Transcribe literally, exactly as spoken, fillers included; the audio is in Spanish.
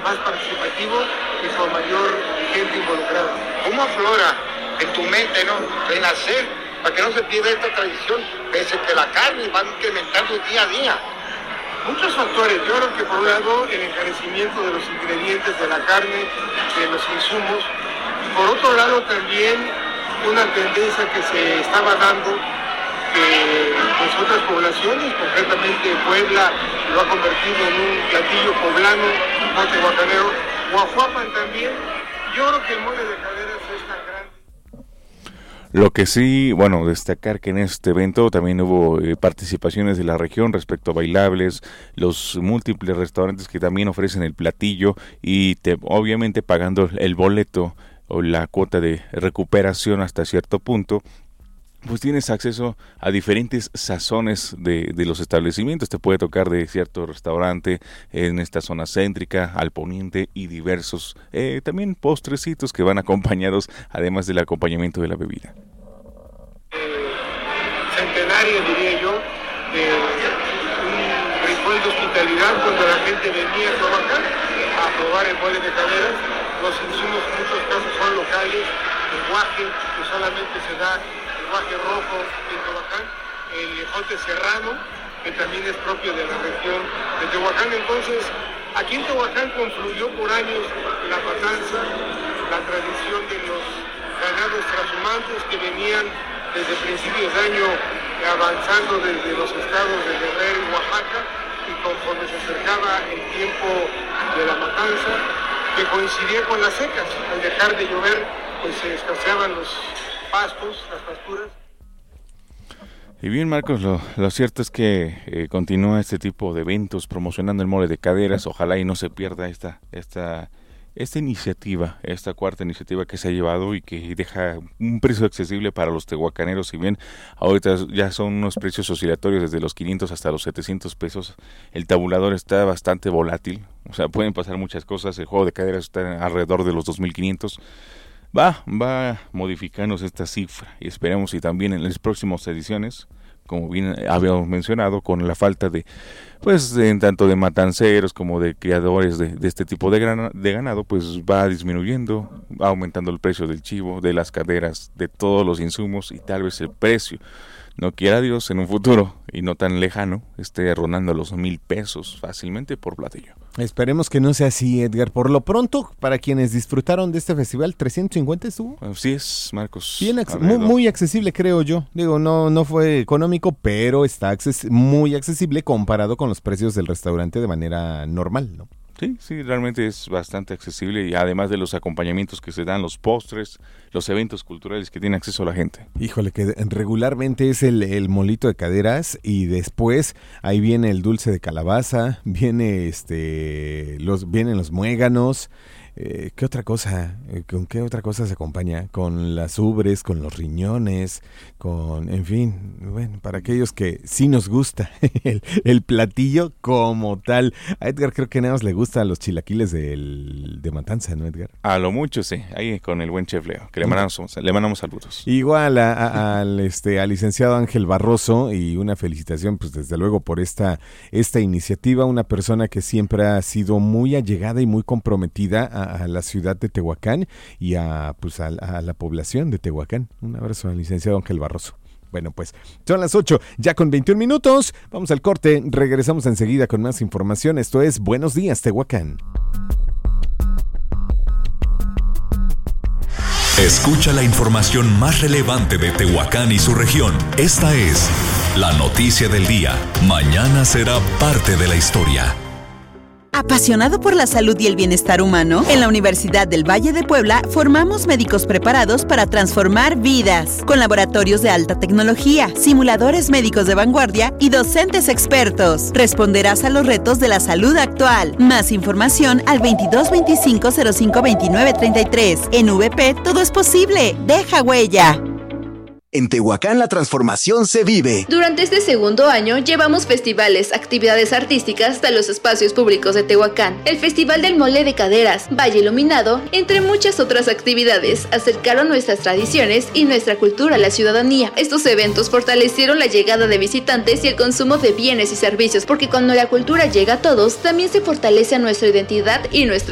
más participativo y con mayor gente involucrada. ¿Cómo aflora en tu mente, no? Renacer, para que no se pierda esta tradición, pese que la carne va incrementando día a día. Muchos factores. Yo creo que por un lado el encarecimiento de los ingredientes de la carne, de los insumos, y por otro lado también una tendencia que se estaba dando que pues, otras poblaciones, concretamente Puebla, lo ha convertido en un platillo poblano, no tehuacanero, Guajuapan también. Yo creo que el mole de caderas es tan grande. Lo que sí, bueno, destacar que en este evento también hubo eh, participaciones de la región respecto a bailables, los múltiples restaurantes que también ofrecen el platillo y te, obviamente pagando el boleto o la cuota de recuperación hasta cierto punto, pues tienes acceso a diferentes sazones de, de los establecimientos. Te puede tocar de cierto restaurante en esta zona céntrica, al poniente y diversos eh, también postrecitos que van acompañados, además del acompañamiento de la bebida. Eh, centenario, diría yo, de un ritual de hospitalidad cuando la gente venía a Tehuacán a probar el mole de caderas. Los insumos en muchos casos son locales, el guaje que solamente se da guaje rojo de Tehuacán, el ejote serrano, que también es propio de la región de Tehuacán. Entonces, aquí en Tehuacán confluyó por años la matanza, la tradición de los ganados trashumantes que venían desde principios de año avanzando desde los estados de Guerrero y Oaxaca, y conforme se acercaba el tiempo de la matanza, que coincidía con las secas. Al dejar de llover, pues se escaseaban los pastos, las pasturas. Y bien, Marcos, lo, lo cierto es que eh, continúa este tipo de eventos promocionando el mole de caderas. Ojalá y no se pierda esta esta esta iniciativa, esta cuarta iniciativa que se ha llevado y que deja un precio accesible para los tehuacaneros. Si bien ahorita ya son unos precios oscilatorios desde los quinientos hasta los setecientos pesos, el tabulador está bastante volátil, o sea, pueden pasar muchas cosas. El juego de caderas está alrededor de los dos mil quinientos. Va, va modificándose esta cifra y esperemos y también en las próximas ediciones, como bien habíamos mencionado, con la falta de, pues, de, tanto de matanceros como de criadores de, de este tipo de, grana, de ganado, pues va disminuyendo, va aumentando el precio del chivo, de las caderas, de todos los insumos y tal vez el precio, no quiera Dios, en un futuro y no tan lejano, esté rondando los mil pesos fácilmente por platillo. Esperemos que no sea así, Edgar. Por lo pronto, para quienes disfrutaron de este festival, ¿trescientos cincuenta estuvo? Así es, Marcos. Bien, ac- muy, muy accesible, creo yo. Digo, no, no fue económico, pero está acces- muy accesible comparado con los precios del restaurante de manera normal, ¿no? Sí, sí, realmente es bastante accesible y además de los acompañamientos que se dan, los postres, los eventos culturales que tiene acceso la gente. Híjole, que regularmente es el, el molito de caderas y después ahí viene el dulce de calabaza, viene este, los, vienen los muéganos. Eh, ¿Qué otra cosa? ¿Con qué otra cosa se acompaña? Con las ubres, con los riñones, con, en fin, bueno, para aquellos que sí nos gusta el, el platillo como tal. A Edgar creo que nada más le gustan los chilaquiles del, de Matanza, ¿no, Edgar? A lo mucho, sí, ahí con el buen chef Leo, que le mandamos, le mandamos saludos. Igual a, a, al, este, al licenciado Ángel Barroso, y una felicitación, pues desde luego por esta, esta iniciativa, una persona que siempre ha sido muy allegada y muy comprometida a a la ciudad de Tehuacán y a, pues a, a la población de Tehuacán. Un abrazo al licenciado Ángel Barroso. Bueno, pues son las ocho, ya con veintiún minutos. Vamos al corte, regresamos enseguida con más información. Esto es Buenos Días, Tehuacán. Escucha la información más relevante de Tehuacán y su región. Esta es la noticia del día. Mañana será parte de la historia. ¿Apasionado por la salud y el bienestar humano? En la Universidad del Valle de Puebla formamos médicos preparados para transformar vidas, con laboratorios de alta tecnología, simuladores médicos de vanguardia y docentes expertos. Responderás a los retos de la salud actual. Más información al veintidós veinticinco cero cinco veintinueve treinta y tres. En V P todo es posible. Deja huella. En Tehuacán la transformación se vive. Durante este segundo año llevamos festivales, actividades artísticas hasta los espacios públicos de Tehuacán. El Festival del Mole de Caderas, Valle Iluminado, entre muchas otras actividades, acercaron nuestras tradiciones y nuestra cultura a la ciudadanía. Estos eventos fortalecieron la llegada de visitantes y el consumo de bienes y servicios, porque cuando la cultura llega a todos, también se fortalece a nuestra identidad y nuestra